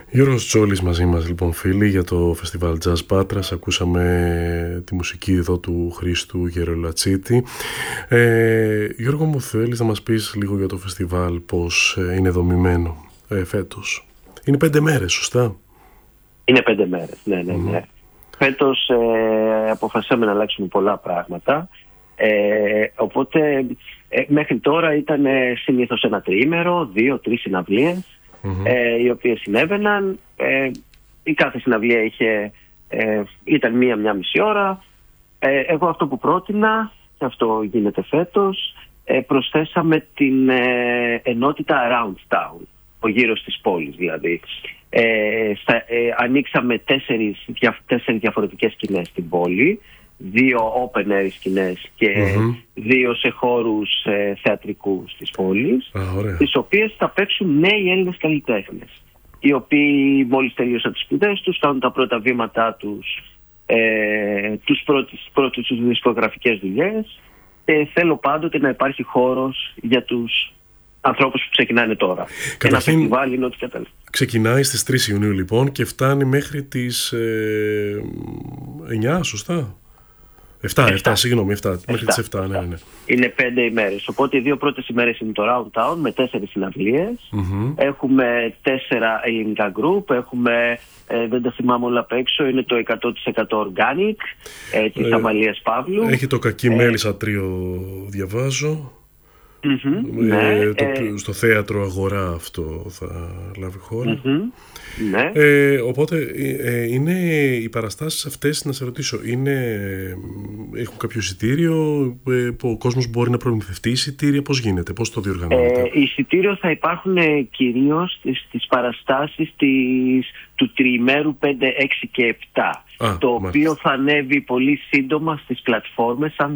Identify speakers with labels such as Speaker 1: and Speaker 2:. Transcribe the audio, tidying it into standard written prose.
Speaker 1: Γιώργος Τσόλης μαζί μας λοιπόν φίλοι για το φεστιβάλ Jazz Πάτρας. Ακούσαμε τη μουσική εδώ του Χρήστου Γερολατσίτη. Γιώργο μου, θέλεις να μας πεις λίγο για το φεστιβάλ, πώς είναι δομημένο φέτος? Είναι 5 μέρες, σωστά?
Speaker 2: Είναι 5 μέρες, ναι. Φέτος αποφασίσαμε να αλλάξουμε πολλά πράγματα. Οπότε μέχρι τώρα ήταν συνήθως ένα τριήμερο, 2-3 συναυλίες, οι οποίες συνέβαιναν. Η κάθε συναυλία ήταν μία μισή ώρα. Εγώ αυτό που πρότεινα, και αυτό γίνεται φέτος, προσθέσαμε την ενότητα Around Town, ο γύρος της πόλης δηλαδή. Ανοίξαμε 4 διαφορετικές σκηνές στην πόλη, 2 open air σκηνές και 2 σε χώρους θεατρικούς της πόλης, τις οποίες θα παίξουν νέοι Έλληνες καλλιτέχνες, οι οποίοι μόλις τελείωσαν τις σπουδές τους, κάνουν τα πρώτα βήματά τους, πρώτες τους δισκογραφικές δουλειές. Θέλω πάντοτε να υπάρχει χώρος για τους ανθρώπους που ξεκινάνε τώρα. Ένα φεστιβάλ είναι ό,τι κατάλληλο.
Speaker 1: Ξεκινάει στις 3 Ιουνίου λοιπόν και φτάνει μέχρι τις 9, σωστά? 7, συγγνώμη, 7. Μέχρι τις 7, ναι.
Speaker 2: Είναι 5 ημέρες. Οπότε οι 2 πρώτες ημέρες είναι το Round Town με 4 συναυλίες. Έχουμε 4 ελληνικά group. Έχουμε, δεν τα θυμάμαι όλα απ' έξω, είναι το 100% Organic της Αμαλίας Παύλου.
Speaker 1: Έχει το Κακή Μέλισσα τρίο, διαβάζω. Στο θέατρο Αγορά αυτό θα λάβει χώρα.
Speaker 2: Ναι.
Speaker 1: Οπότε είναι οι παραστάσεις αυτές, να σε ρωτήσω, έχουν κάποιο εισιτήριο που ο κόσμος μπορεί να προμηθευτεί εισιτήρια? Πώς γίνεται, πώς το διοργανώνετε?
Speaker 2: Εισιτήριο θα υπάρχουν κυρίως στις παραστάσεις του τριημέρου 5, 6 και 7, το οποίο θα ανέβει πολύ σύντομα στις πλατφόρμες. Αν